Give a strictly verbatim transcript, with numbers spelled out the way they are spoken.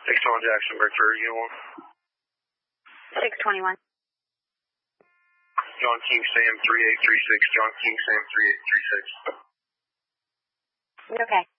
six twenty-one Jackson, Victor, Unit one. six twenty-one. John King, Sam three eight three six, John King, Sam three eight three six. Okay.